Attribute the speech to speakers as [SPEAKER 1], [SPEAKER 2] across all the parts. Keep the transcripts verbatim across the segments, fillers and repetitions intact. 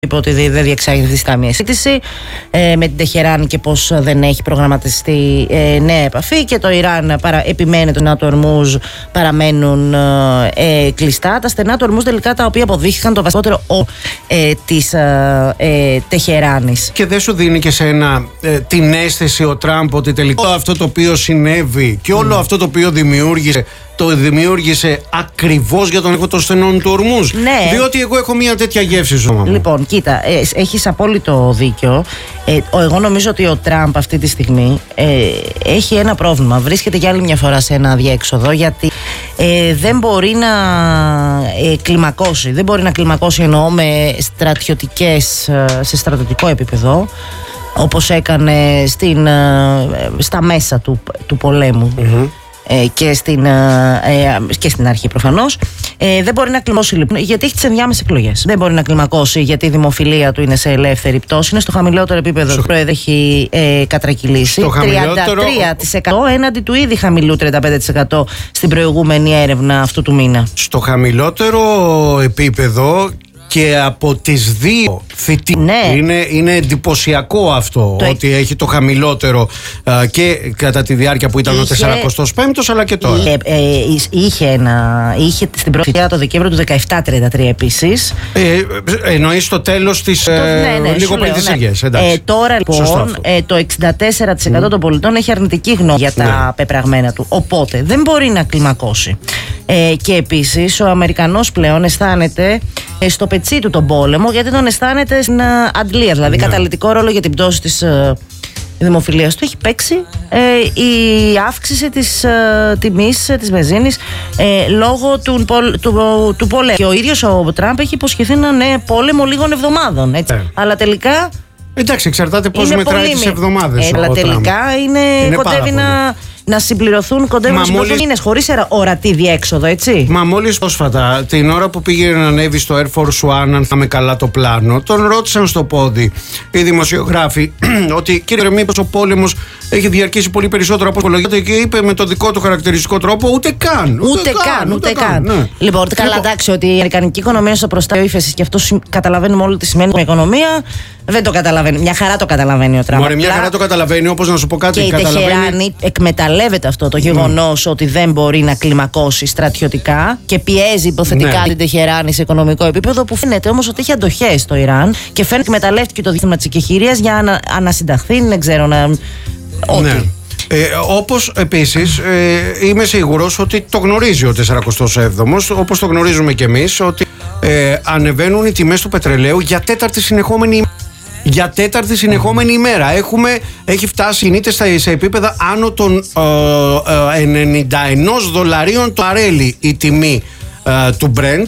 [SPEAKER 1] είπε ότι δεν διεξάγεται στη καμία συζήτηση ε, με την Τεχεράνη και πως δεν έχει προγραμματιστεί ε, νέα επαφή, και το Ιράν παρα, επιμένει το στενά του Ορμούζ παραμένουν ε, κλειστά. Τα στενά του Ορμούζ τελικά, τα οποία αποδείχθηκαν το βασικότερο ο, ε, της ε, ε, Τεχεράνης.
[SPEAKER 2] Και δεν σου δίνει και σε ένα ε, την αίσθηση ο Τραμπ ότι τελικά αυτό το οποίο συνέβη και όλο mm. αυτό το οποίο δημιούργησε το δημιούργησε ακριβώς για τον έχω των στενών του Ορμούζ.
[SPEAKER 1] Ναι.
[SPEAKER 2] Διότι εγώ έχω μια τέτοια γεύση στο σώμα μου.
[SPEAKER 1] Λοιπόν, κοίτα, ε, έχεις απόλυτο δίκιο. Ε, εγώ νομίζω ότι ο Τραμπ αυτή τη στιγμή ε, έχει ένα πρόβλημα. Βρίσκεται για άλλη μια φορά σε ένα αδιέξοδο, γιατί ε, δεν μπορεί να ε, κλιμακώσει. Δεν μπορεί να κλιμακώσει, εννοώ, με στρατιωτικές, σε στρατιωτικό επίπεδο, όπως έκανε στην, στα μέσα του, του πολέμου. Mm-hmm. Και στην, ε, και στην αρχή προφανώς. Ε, δεν μπορεί να κλιμακώσει, λοιπόν, γιατί έχει τις ενδιάμεσες εκλογές. Δεν μπορεί να κλιμακώσει γιατί η δημοφιλία του είναι σε ελεύθερη πτώση. Είναι στο χαμηλότερο επίπεδο. Το πρόεδρο έχει ε, κατρακυλήσει. τριάντα τρία τοις εκατό έναντι του ήδη χαμηλού τριάντα πέντε τοις εκατό στην προηγούμενη έρευνα αυτού του μήνα. Στο
[SPEAKER 2] χαμηλότερο επίπεδο και από τις δύο θητείες.
[SPEAKER 1] Ναι.
[SPEAKER 2] Είναι, είναι εντυπωσιακό αυτό, το ότι ε... έχει το χαμηλότερο α, και κατά τη διάρκεια που ήταν είχε... ο σαρανταπέμπτος αλλά και τώρα.
[SPEAKER 1] Είχε, ε, είχε, ένα, είχε στην πρώτη θητεία το Δεκέμβριο του δεκαεπτά τριάντα τρία επίσης.
[SPEAKER 2] Ε, εννοείς το τέλος της.
[SPEAKER 1] Το, ναι, ναι,
[SPEAKER 2] λίγο πριν τις εκλογές.
[SPEAKER 1] Ε, τώρα λοιπόν ε, το εξήντα τέσσερα τοις εκατό mm. των πολιτών έχει αρνητική γνώμη για τα ναι. πεπραγμένα του. Οπότε δεν μπορεί να κλιμακώσει. Ε, και επίσης ο Αμερικανός πλέον αισθάνεται ε, στο πετσί του τον πόλεμο, γιατί τον αισθάνεται στην uh, αντλία. Δηλαδή, yeah. καταλυτικό ρόλο για την πτώση της uh, δημοφιλίας του έχει παίξει ε, η αύξηση της uh, τιμής uh, της βενζίνης ε, λόγω του, του, του, του πολέμου. Και ο ίδιος ο Τραμπ έχει υποσχεθεί έναν ναι, πόλεμο λίγων εβδομάδων. Έτσι. Yeah. Αλλά τελικά.
[SPEAKER 2] Εντάξει, εξαρτάται πώς μετράει τις εβδομάδες.
[SPEAKER 1] Ε, αλλά τελικά είναι, είναι κοντεύει να. να συμπληρωθούν, κοντεύουν να συμπληρωθούν μόλις... μήνες χωρίς ορατή διέξοδο, έτσι.
[SPEAKER 2] Μα μόλις πρόσφατα, την ώρα που πήγε να ανέβει στο Air Force One, αν θα με καλά το πλάνο, τον ρώτησαν στο πόδι οι δημοσιογράφοι ότι κύριε, μήπως ο πόλεμος έχει διαρκήσει πολύ περισσότερο από υπολογίζεται, και είπε με το δικό του χαρακτηριστικό τρόπο ούτε καν.
[SPEAKER 1] Ούτε, ούτε καν, ούτε, ούτε καν. καν. Ναι. Λοιπόν, καλά, λοιπόν. εντάξει, ότι η αμερικανική οικονομία είναι στο προστάτιο ύφεσης και αυτό καταλαβαίνουμε όλοι τι σημαίνει η οικονομία. Δεν το καταλαβαίνει. Μια χαρά το καταλαβαίνει ο Τραμπ.
[SPEAKER 2] Μωρέ, μια χαρά το καταλαβαίνει, όπως να σου πω κάτι.
[SPEAKER 1] Και η Τεχεράνη εκμεταλλεύεται αυτό το γεγονός mm. ότι δεν μπορεί να κλιμακώσει στρατιωτικά και πιέζει υποθετικά ναι. την Τεχεράνη σε οικονομικό επίπεδο, που φαίνεται όμως ότι έχει αντοχές στο Ιράν και φαίνεται ότι εκμεταλλεύτηκε το δίκτυο της οικεχηρίας για να ανασυνταχθεί, δεν ξέρω να. Ό,τι.
[SPEAKER 2] Ναι. Ε, όπως επίσης ε, είμαι σίγουρος ότι το γνωρίζει ο σαρανταπέμπτος, όπως το γνωρίζουμε και εμείς, ότι ε, ανεβαίνουν οι τιμές του πετρελαίου για τέταρτη συνεχόμενη Για τέταρτη συνεχόμενη ημέρα. Έχουμε, έχει φτάσει, κινείται σε επίπεδα άνω των ε, ε, ενενήντα ένα δολαρίων το βαρέλι η τιμή ε, του Brent,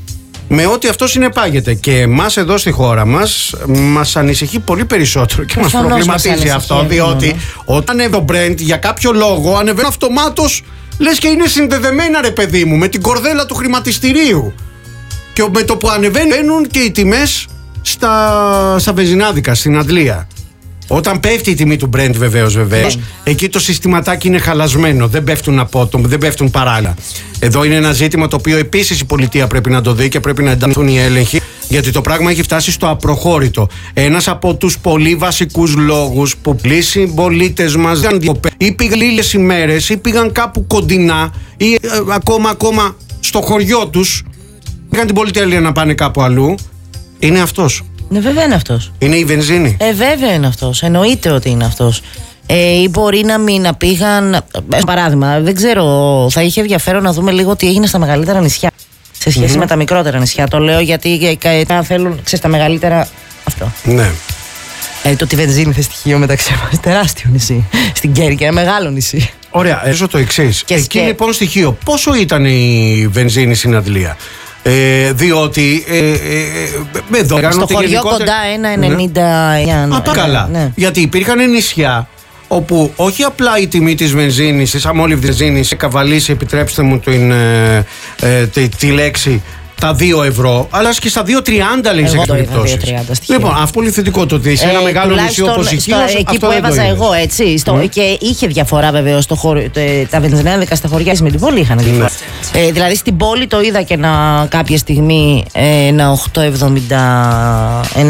[SPEAKER 2] με ό,τι αυτό συνεπάγεται. Και εμάς εδώ στη χώρα μας μας ανησυχεί πολύ περισσότερο και μας προβληματίζει αυτό, διότι ναι. όταν ανέβει το Brent για κάποιο λόγο ανεβαίνει αυτομάτως, λες και είναι συνδεδεμένα, ρε παιδί μου, με την κορδέλα του χρηματιστηρίου. Και με το που ανεβαίνουν και οι τιμές στα, στα βενζινάδικα, στην αντλία. Όταν πέφτει η τιμή του Brent, βεβαίως, βεβαίως, yeah. εκεί το συστηματάκι είναι χαλασμένο. Δεν πέφτουν απότομα, δεν πέφτουν παράλληλα. Εδώ είναι ένα ζήτημα το οποίο επίσης η πολιτεία πρέπει να το δει και πρέπει να ενταχθούν οι έλεγχοι, γιατί το πράγμα έχει φτάσει στο απροχώρητο. Ένας από τους πολύ βασικούς λόγους που πολλοί συμπολίτες μας ή πήγαν λίγες ημέρες ή πήγαν κάπου κοντινά ή ε, ακόμα, ακόμα στο χωριό τους, είχαν την πολυτέλεια να πάνε κάπου αλλού, είναι αυτός.
[SPEAKER 1] Ναι, βέβαια είναι αυτός.
[SPEAKER 2] Είναι η βενζίνη.
[SPEAKER 1] Ε, βέβαια είναι αυτός. Εννοείται ότι είναι αυτός. Ε, ή μπορεί να μην να πήγαν. Ε, παράδειγμα, δεν ξέρω, θα είχε ενδιαφέρον να δούμε λίγο τι έγινε στα μεγαλύτερα νησιά σε σχέση mm-hmm. με τα μικρότερα νησιά. Το λέω γιατί ε, θέλουν, ξέρεις, τα μεγαλύτερα. Αυτό.
[SPEAKER 2] Ναι.
[SPEAKER 1] Ε, το ότι η βενζίνη είναι στοιχείο μεταξύ μας. Τεράστιο νησί. Στην Κέρκυρα, ένα μεγάλο νησί.
[SPEAKER 2] Ωραία, έζω το εξής. Εκεί και... λοιπόν στοιχείο. Πόσο ήταν η βενζίνη στην αντλία? Ε, διότι ε, ε, ε, εδώ
[SPEAKER 1] στο χωριό γενικότερα... κοντά ένα ενενήντα εννιά.
[SPEAKER 2] Ναι. Α, καλά. Ναι. Γιατί υπήρχαν νησιά όπου όχι απλά η τιμή της βενζίνης, της αμόλυβδης βενζίνης, καβαλήσει, επιτρέψτε μου την, ε, ε, τη, τη λέξη, τα δύο ευρώ, αλλά και στα δύο τριάντα λέει σε κάποιες περιπτώσεις. Λοιπόν, αυτό πολύ θετικό το ότι σε ένα ε, μεγάλο νησί όπως η Χίος,
[SPEAKER 1] εκεί που έβαζα εγώ, έτσι. Στο, mm. Και είχε διαφορά βεβαίως τα βενζινάδικα στα χωριά με την πόλη είχαν διαφορά. Mm. Ε, δηλαδή στην πόλη το είδα και να, κάποια στιγμή ένα οκτώ εβδομήντα εννέα